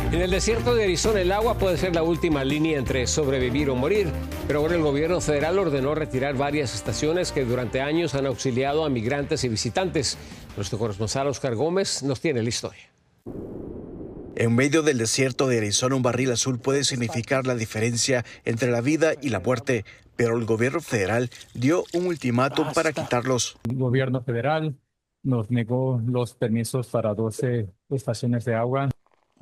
En el desierto de Arizona, el agua puede ser la última línea entre sobrevivir o morir, pero ahora el gobierno federal ordenó retirar varias estaciones que durante años han auxiliado a migrantes y visitantes. Nuestro corresponsal Oscar Gómez nos tiene la historia. En medio del desierto de Arizona, un barril azul puede significar la diferencia entre la vida y la muerte, pero el gobierno federal dio un ultimátum para quitarlos. El gobierno federal nos negó los permisos para 12 estaciones de agua.